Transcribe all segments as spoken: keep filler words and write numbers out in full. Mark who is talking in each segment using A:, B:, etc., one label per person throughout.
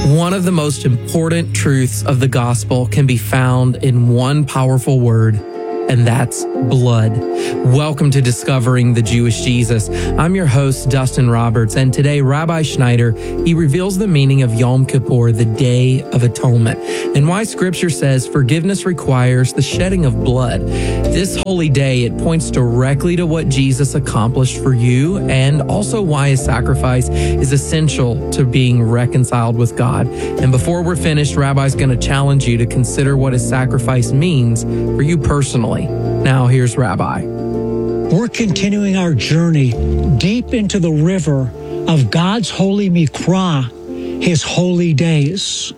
A: One of the most important truths of the gospel can be found in one powerful word, and that's blood. Welcome to Discovering the Jewish Jesus. I'm your host, Dustin Roberts, and today Rabbi Schneider, he reveals the meaning of Yom Kippur, the Day of Atonement, and why Scripture says forgiveness requires the shedding of blood. This holy day, it points directly to what Jesus accomplished for you, and also why his sacrifice is essential to being reconciled with God. And before we're finished, Rabbi's going to challenge you to consider what his sacrifice means for you personally. Now, here's Rabbi.
B: We're continuing our journey deep into the river of God's holy Mikra, his holy days.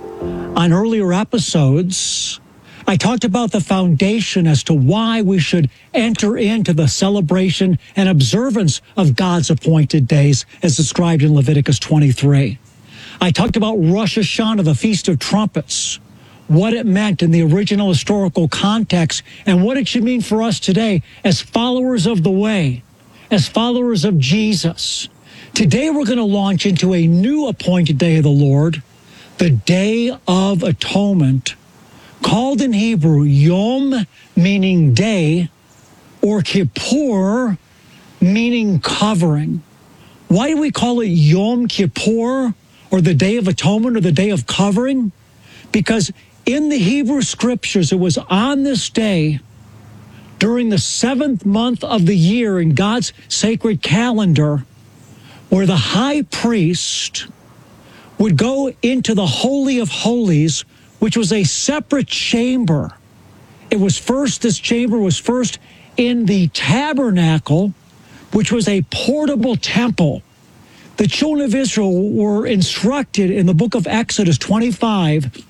B: On earlier episodes, I talked about the foundation as to why we should enter into the celebration and observance of God's appointed days as described in Leviticus twenty-three. I talked about Rosh Hashanah, the Feast of Trumpets, what it meant in the original historical context, and what it should mean for us today as followers of the way, as followers of Jesus. Today we're going to launch into a new appointed day of the Lord, the Day of Atonement, called in Hebrew Yom, meaning day, or Kippur, meaning covering. Why do we call it Yom Kippur, or the Day of Atonement, or the Day of Covering? Because in the Hebrew Scriptures, it was on this day, during the seventh month of the year in God's sacred calendar, where the high priest would go into the Holy of Holies, which was a separate chamber. It was first, this chamber was first in the tabernacle, which was a portable temple. The children of Israel were instructed in the book of Exodus twenty-five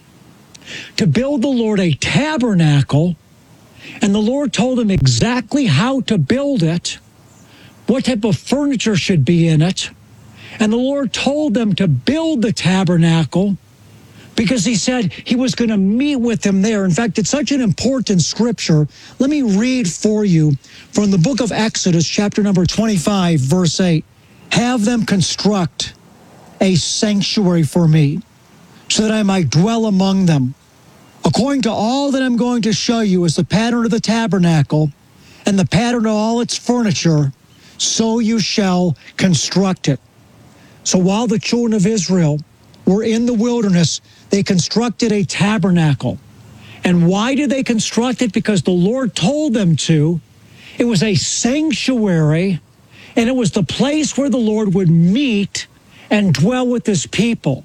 B: to build the Lord a tabernacle, and the Lord told them exactly how to build it, what type of furniture should be in it, and the Lord told them to build the tabernacle because he said he was going to meet with them there. In fact, it's such an important scripture. Let me read for you from the book of Exodus, chapter number twenty-five, verse eight. Have them construct a sanctuary for me, so that I might dwell among them. According to all that I'm going to show you is the pattern of the tabernacle and the pattern of all its furniture, so you shall construct it. So while the children of Israel were in the wilderness, they constructed a tabernacle. And why did they construct it? Because the Lord told them to. It was a sanctuary, and it was the place where the Lord would meet and dwell with his people.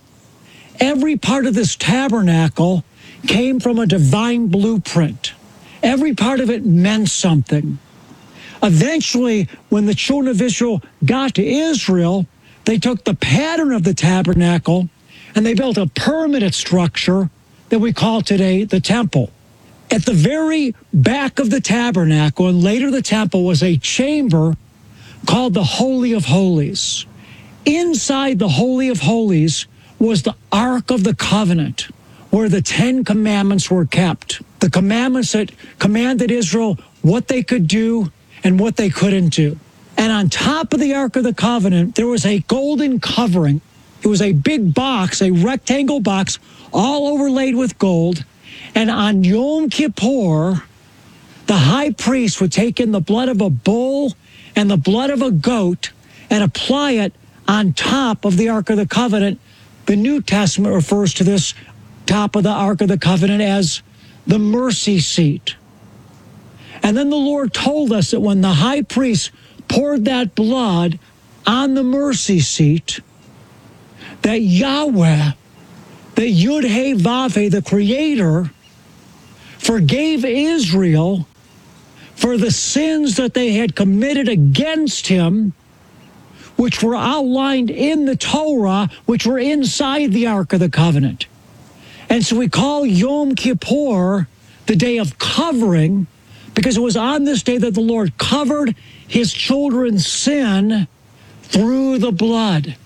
B: Every part of this tabernacle came from a divine blueprint. Every part of it meant something. Eventually, when the children of Israel got to Israel, they took the pattern of the tabernacle and they built a permanent structure that we call today the temple. At the very back of the tabernacle and later the temple was a chamber called the Holy of Holies. Inside the Holy of Holies was the Ark of the Covenant, where the Ten Commandments were kept. The commandments that commanded Israel what they could do and what they couldn't do. And on top of the Ark of the Covenant, there was a golden covering. It was a big box, a rectangle box, all overlaid with gold. And on Yom Kippur, the high priest would take in the blood of a bull and the blood of a goat and apply it on top of the Ark of the Covenant. The New Testament refers to this top of the Ark of the Covenant as the mercy seat. And then the Lord told us that when the high priest poured that blood on the mercy seat, that Yahweh, that Yud-Heh-Vav-Heh, the Creator, forgave Israel for the sins that they had committed against him, which were outlined in the Torah, which were inside the Ark of the Covenant. And so we call Yom Kippur the day of covering, because it was on this day that the Lord covered his children's sin through the blood.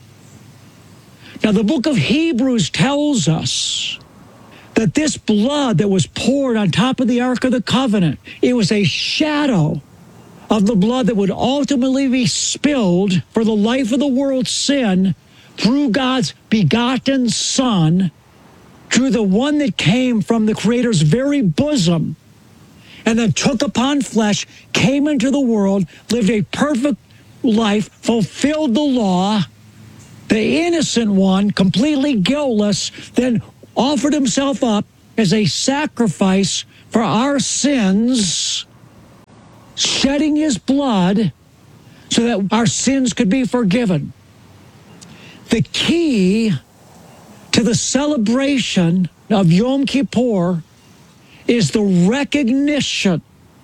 B: Now, the book of Hebrews tells us that this blood that was poured on top of the Ark of the Covenant, it was a shadow of the blood that would ultimately be spilled for the life of the world's sin through God's begotten Son, through the one that came from the Creator's very bosom, and then took upon flesh, came into the world, lived a perfect life, fulfilled the law, the innocent one, completely guiltless, then offered himself up as a sacrifice for our sins, shedding his blood so that our sins could be forgiven. The key to the celebration of Yom Kippur is the recognition,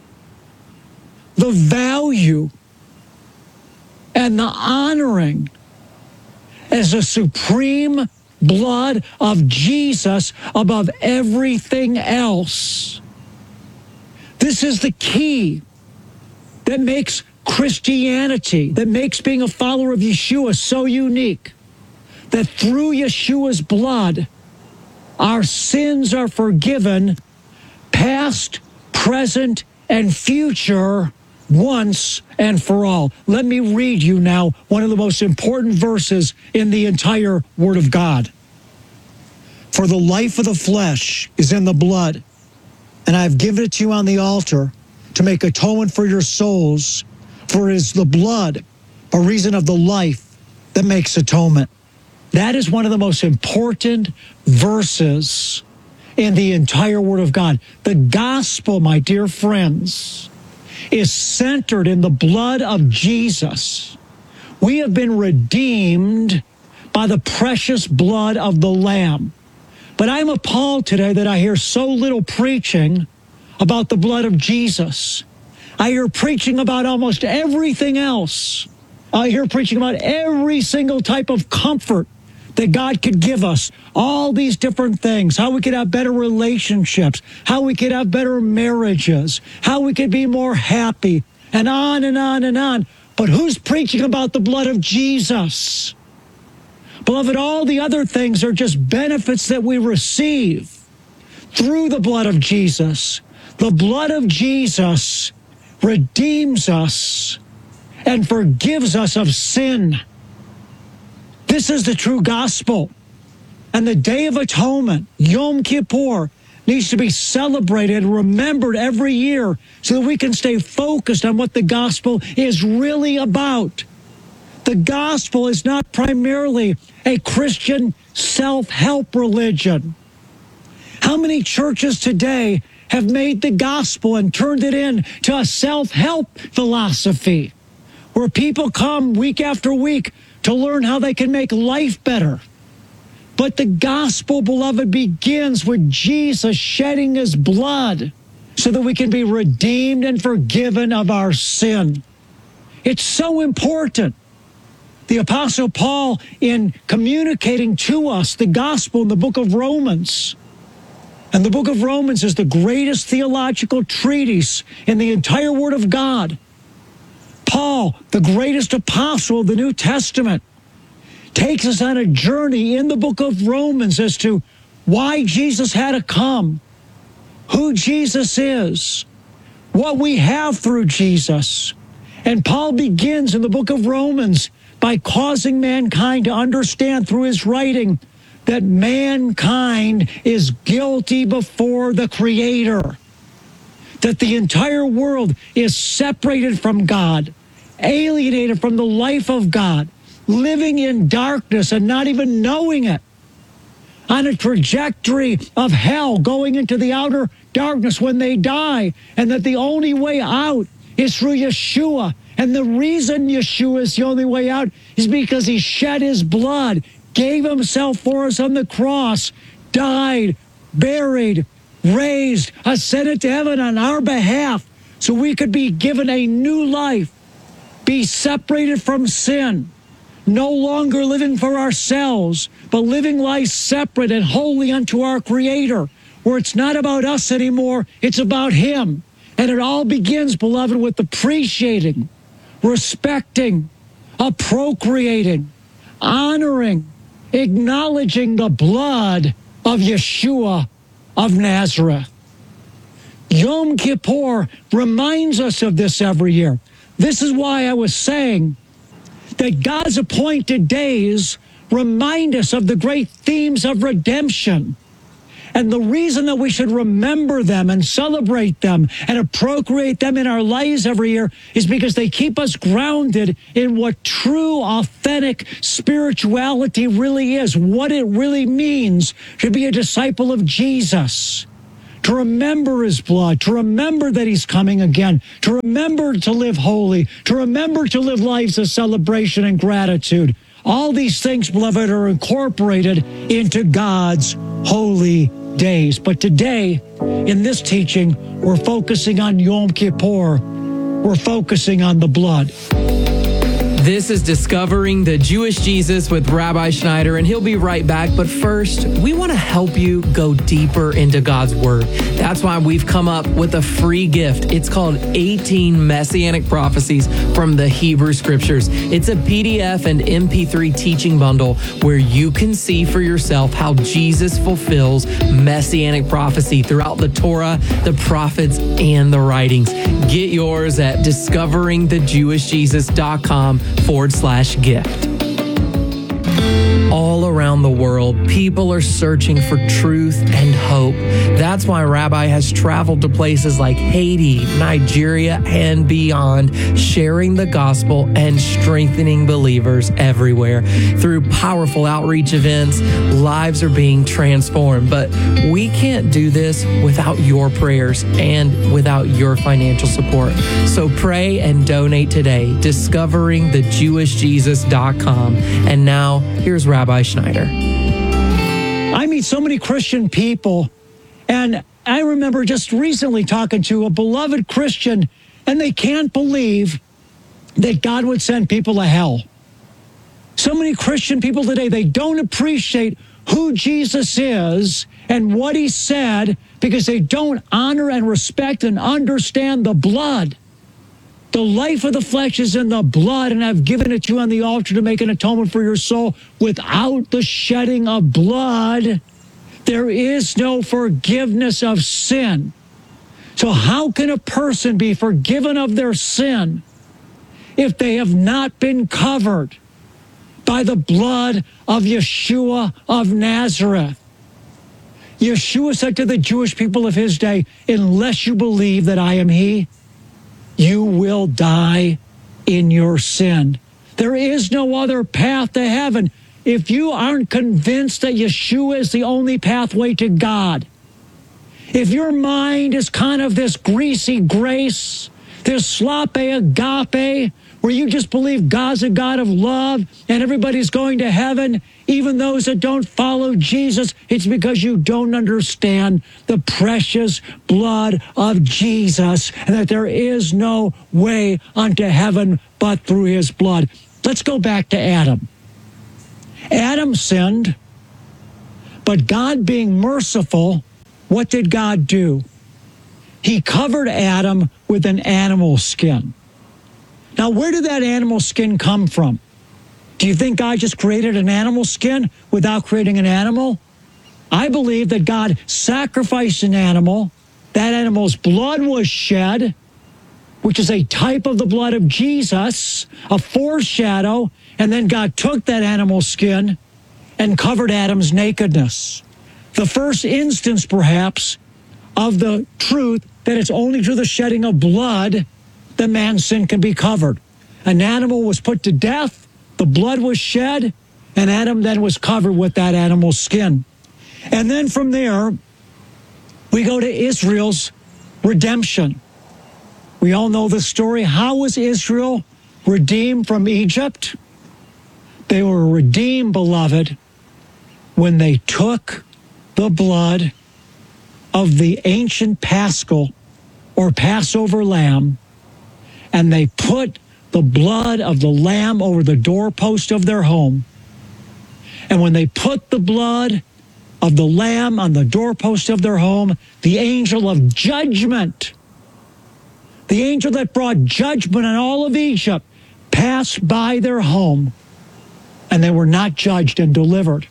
B: the value, and the honoring as the supreme blood of Jesus above everything else. This is the key that makes Christianity, that makes being a follower of Yeshua so unique, that through Yeshua's blood, our sins are forgiven, past, present, and future, once and for all. Let me read you now one of the most important verses in the entire Word of God. For the life of the flesh is in the blood, and I have given it to you on the altar to make atonement for your souls, for it is the blood, by reason of the life, that makes atonement. That is one of the most important verses in the entire Word of God. The gospel, my dear friends, is centered in the blood of Jesus. We have been redeemed by the precious blood of the Lamb. But I'm appalled today that I hear so little preaching about the blood of Jesus. I hear preaching about almost everything else. I hear preaching about every single type of comfort that God could give us, all these different things, how we could have better relationships, how we could have better marriages, how we could be more happy, and on and on and on. But who's preaching about the blood of Jesus? Beloved, all the other things are just benefits that we receive through the blood of Jesus. The blood of Jesus redeems us and forgives us of sin. This is the true gospel. And the Day of Atonement, Yom Kippur, needs to be celebrated and remembered every year so that we can stay focused on what the gospel is really about. The gospel is not primarily a Christian self-help religion. How many churches today have made the gospel and turned it into a self-help philosophy where people come week after week to learn how they can make life better? But the gospel, beloved, begins with Jesus shedding his blood so that we can be redeemed and forgiven of our sin. It's so important. The Apostle Paul, in communicating to us the gospel in the book of Romans, and the book of Romans is the greatest theological treatise in the entire Word of God. Paul, the greatest apostle of the New Testament, takes us on a journey in the book of Romans as to why Jesus had to come, who Jesus is, what we have through Jesus. And Paul begins in the book of Romans by causing mankind to understand through his writing that mankind is guilty before the Creator, that the entire world is separated from God, alienated from the life of God, living in darkness and not even knowing it, on a trajectory of hell, going into the outer darkness when they die, and that the only way out is through Yeshua. And the reason Yeshua is the only way out is because he shed his blood, gave himself for us on the cross, died, buried, raised, ascended to heaven on our behalf so we could be given a new life, be separated from sin, no longer living for ourselves, but living life separate and holy unto our Creator, where it's not about us anymore, it's about him. And it all begins, beloved, with appreciating, respecting, appropriating, honoring, acknowledging the blood of Yeshua of Nazareth. Yom Kippur reminds us of this every year. This is why I was saying that God's appointed days remind us of the great themes of redemption. And the reason that we should remember them and celebrate them and appropriate them in our lives every year is because they keep us grounded in what true, authentic spirituality really is, what it really means to be a disciple of Jesus, to remember his blood, to remember that he's coming again, to remember to live holy, to remember to live lives of celebration and gratitude. All these things, beloved, are incorporated into God's holy days. But today, in this teaching, we're focusing on Yom Kippur. We're focusing on the blood.
A: This is Discovering the Jewish Jesus with Rabbi Schneider, and he'll be right back. But first, we want to help you go deeper into God's Word. That's why we've come up with a free gift. It's called eighteen Messianic Prophecies from the Hebrew Scriptures. It's a P D F and M P three teaching bundle where you can see for yourself how Jesus fulfills Messianic prophecy throughout the Torah, the prophets, and the writings. Get yours at discovering the jewish jesus dot com forward slash gift. All around the world, people are searching for truth and hope. That's why Rabbi has traveled to places like Haiti, Nigeria, and beyond, sharing the gospel and strengthening believers everywhere. Through powerful outreach events, lives are being transformed. But we can't do this without your prayers and without your financial support. So pray and donate today, discovering the jewish jesus dot com. And now, here's Rabbi Schneider.
B: I meet so many Christian people, and I remember just recently talking to a beloved Christian, and they can't believe that God would send people to hell. So many Christian people today, they don't appreciate who Jesus is and what he said because they don't honor and respect and understand the blood. The life of the flesh is in the blood, and I've given it to you on the altar to make an atonement for your soul. Without the shedding of blood, there is no forgiveness of sin. So how can a person be forgiven of their sin if they have not been covered by the blood of Yeshua of Nazareth? Yeshua said to the Jewish people of his day, unless you believe that I am he, you will die in your sin. There is no other path to heaven. If you aren't convinced that Yeshua is the only pathway to God, if your mind is kind of this greasy grace, this slope agape, where you just believe God's a God of love and everybody's going to heaven, even those that don't follow Jesus, it's because you don't understand the precious blood of Jesus and that there is no way unto heaven but through his blood. Let's go back to Adam. Adam sinned, but God being merciful, what did God do? He covered Adam with an animal skin. Now, where did that animal skin come from? Do you think God just created an animal skin without creating an animal? I believe that God sacrificed an animal. That animal's blood was shed, which is a type of the blood of Jesus, a foreshadow, and then God took that animal skin and covered Adam's nakedness. The first instance, perhaps, of the truth that it's only through the shedding of blood that man's sin can be covered. An animal was put to death, the blood was shed, and Adam then was covered with that animal's skin. And then from there, we go to Israel's redemption. We all know the story. How was Israel redeemed from Egypt? They were redeemed, beloved, when they took the blood of the ancient Paschal or Passover lamb, and they put the blood of the lamb over the doorpost of their home. And when they put the blood of the lamb on the doorpost of their home, the angel of judgment, the angel that brought judgment on all of Egypt, passed by their home, and they were not judged and delivered.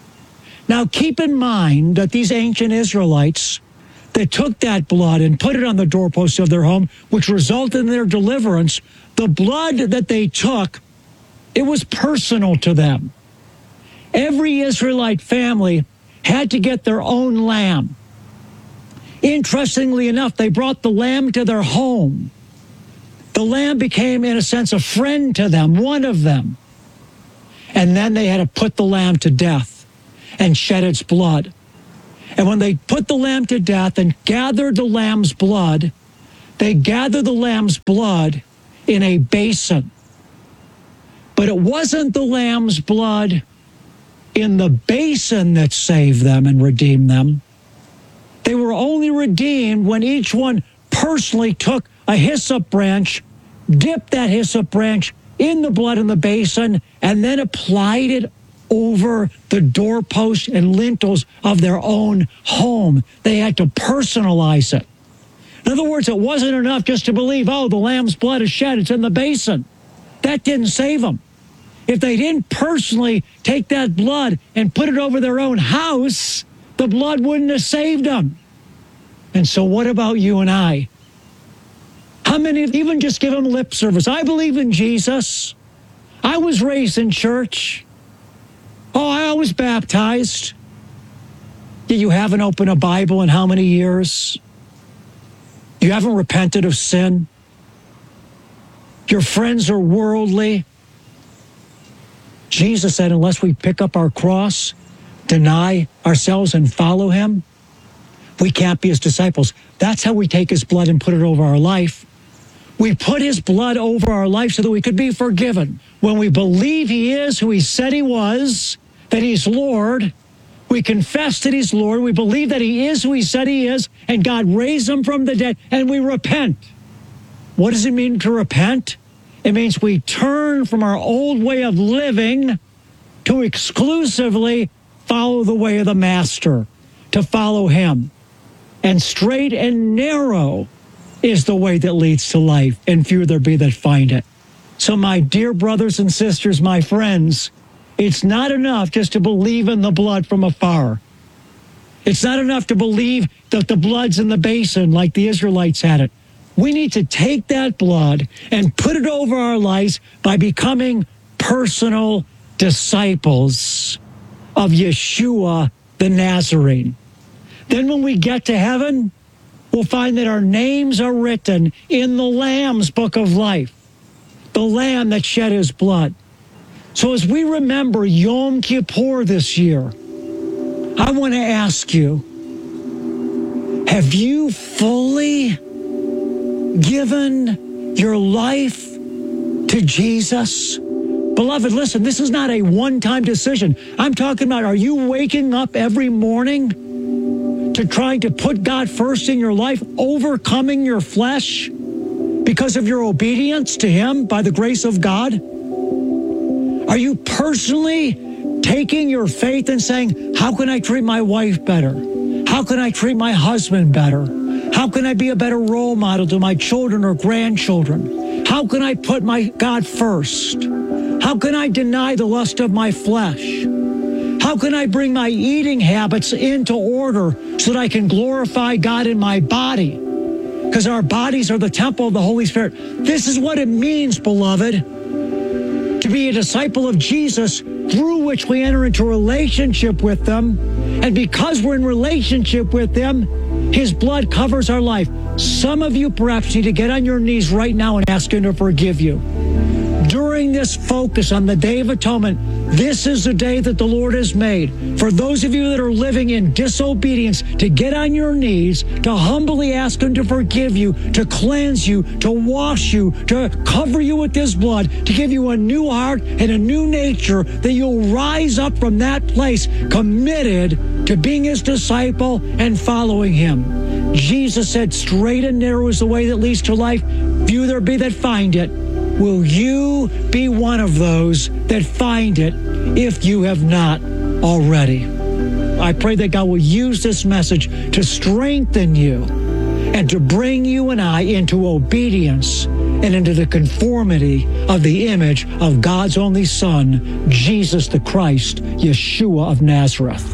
B: Now keep in mind that these ancient Israelites, they took that blood and put it on the doorpost of their home, which resulted in their deliverance. The blood that they took, it was personal to them. every Israelite family had to get their own lamb. Interestingly enough, they brought the lamb to their home. The lamb became, in a sense, a friend to them, one of them. And then they had to put the lamb to death and shed its blood. And when they put the lamb to death and gathered the lamb's blood, they gathered the lamb's blood in a basin. But it wasn't the lamb's blood in the basin that saved them and redeemed them. They were only redeemed when each one personally took a hyssop branch, dipped that hyssop branch in the blood in the basin, and then applied it over the doorposts and lintels of their own home. They had to personalize it. In other words, it wasn't enough just to believe, oh, the lamb's blood is shed, it's in the basin. That didn't save them. If they didn't personally take that blood and put it over their own house, the blood wouldn't have saved them. And so what about you and I? How many even just give him lip service? I believe in Jesus. I was raised in church. Oh, I was baptized. Yet you haven't opened a Bible in how many years? You haven't repented of sin. Your friends are worldly. Jesus said, unless we pick up our cross, deny ourselves and follow him, we can't be his disciples. That's how we take his blood and put it over our life. We put his blood over our life so that we could be forgiven. When we believe he is who he said he was, that he's Lord, we confess that he's Lord, we believe that he is who he said he is, and God raised him from the dead, and we repent. What does it mean to repent? It means we turn from our old way of living to exclusively follow the way of the Master, to follow him. And straight and narrow is the way that leads to life, and few there be that find it. So my dear brothers and sisters, my friends, it's not enough just to believe in the blood from afar. It's not enough to believe that the blood's in the basin like the Israelites had it. We need to take that blood and put it over our lives by becoming personal disciples of Yeshua the Nazarene. Then when we get to heaven, we'll find that our names are written in the Lamb's book of life, the Lamb that shed his blood. So as we remember Yom Kippur this year, I want to ask you, have you fully given your life to Jesus? Beloved, listen, this is not a one-time decision. I'm talking about, are you waking up every morning to trying to put God first in your life, overcoming your flesh because of your obedience to him by the grace of God? Are you personally taking your faith and saying, how can I treat my wife better? How can I treat my husband better? How can I be a better role model to my children or grandchildren? How can I put my God first? How can I deny the lust of my flesh? How can I bring my eating habits into order so that I can glorify God in my body? Because our bodies are the temple of the Holy Spirit. This is what it means, beloved, to be a disciple of Jesus, through which we enter into a relationship with them. And because we're in relationship with them, his blood covers our life. Some of you perhaps need to get on your knees right now and ask him to forgive you. During this focus on the Day of Atonement, this is the day that the Lord has made. For those of you that are living in disobedience, to get on your knees, to humbly ask him to forgive you, to cleanse you, to wash you, to cover you with his blood, to give you a new heart and a new nature, that you'll rise up from that place committed to being his disciple and following him. Jesus said, straight and narrow is the way that leads to life. Few there be that find it. Will you be one of those that find it if you have not already? I pray that God will use this message to strengthen you and to bring you and I into obedience and into the conformity of the image of God's only Son, Jesus the Christ, Yeshua of Nazareth.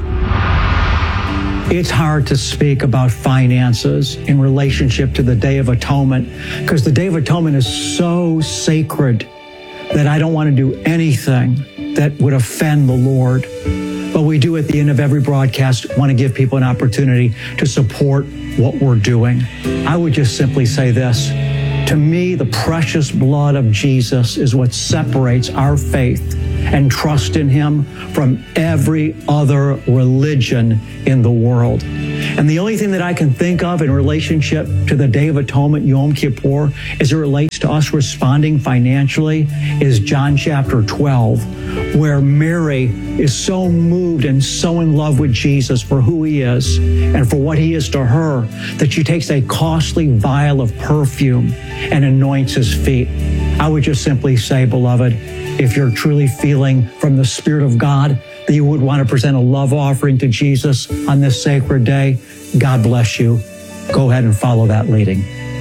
B: It's hard to speak about finances in relationship to the Day of Atonement because the Day of Atonement is so sacred. that I don't want to do anything that would offend the Lord. But we do at the end of every broadcast want to give people an opportunity to support what we're doing. I would just simply say this. To me, the precious blood of Jesus is what separates our faith and trust in him from every other religion in the world. And the only thing that I can think of in relationship to the Day of Atonement, Yom Kippur, as it relates to us responding financially, is John chapter twelve, where Mary is so moved and so in love with Jesus for who he is and for what he is to her, that she takes a costly vial of perfume and anoints his feet. I would just simply say, beloved, if you're truly feeling from the Spirit of God that you would want to present a love offering to Jesus on this sacred day, God bless you. Go ahead and follow that leading.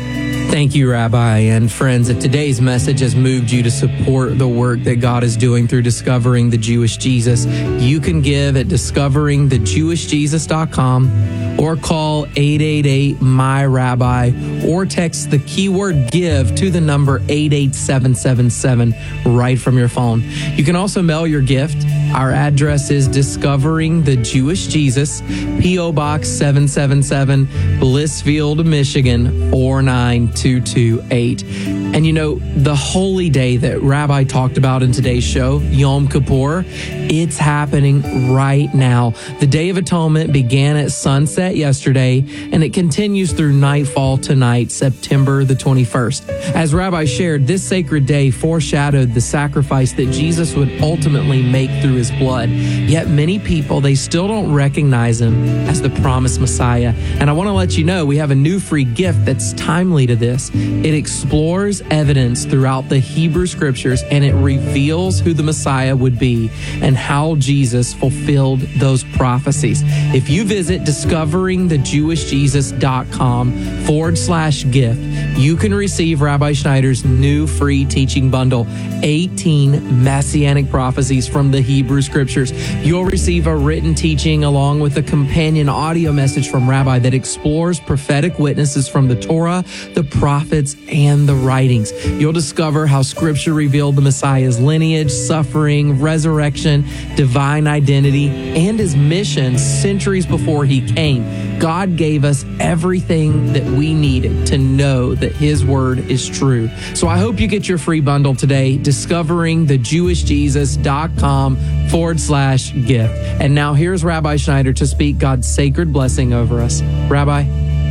A: Thank you, Rabbi. And friends, if today's message has moved you to support the work that God is doing through Discovering the Jewish Jesus, you can give at discovering the jewish jesus dot com or call eight eight eight, M Y R A B I or text the keyword give to the number eight eight seven seven seven right from your phone. You can also mail your gift. Our address is Discovering the Jewish Jesus, P O Box seven seven seven, Blissfield, Michigan, four nine two two eight. And you know, the holy day that Rabbi talked about in today's show, Yom Kippur, it's happening right now. The Day of Atonement began at sunset yesterday, and it continues through nightfall tonight, September the twenty-first. As Rabbi shared, this sacred day foreshadowed the sacrifice that Jesus would ultimately make through his blood. Yet many people, they still don't recognize him as the promised Messiah. And I want to let you know, we have a new free gift that's timely to this. It explores evidence throughout the Hebrew scriptures, and it reveals who the Messiah would be and how Jesus fulfilled those prophecies. If you visit discovering the jewish jesus dot com forward slash gift, you can receive Rabbi Schneider's new free teaching bundle, eighteen Messianic prophecies from the Hebrew scriptures. You'll receive a written teaching along with a companion audio message from Rabbi that explores prophetic witnesses from the Torah, the prophets, and the writings. You'll discover how scripture revealed the Messiah's lineage, suffering, resurrection, divine identity, and his mission centuries before he came. God gave us everything that we needed to know that his word is true. So I hope you get your free bundle today, discovering the jewish jesus dot com forward slash gift. And now here's Rabbi Schneider to speak God's sacred blessing over us. Rabbi?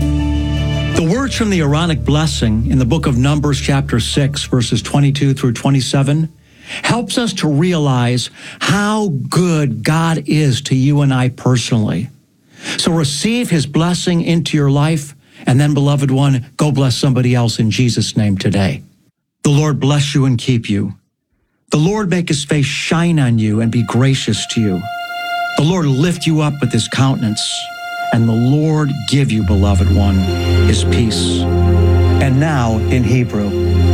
B: The words from the Aaronic blessing in the book of Numbers chapter six, verses twenty-two through twenty-seven, helps us to realize how good God is to you and I personally. So receive his blessing into your life, and then, beloved one, go bless somebody else in Jesus' name today. The Lord bless you and keep you. The Lord make his face shine on you and be gracious to you. The Lord lift you up with his countenance, and the Lord give you, beloved one, his peace. And now, in Hebrew,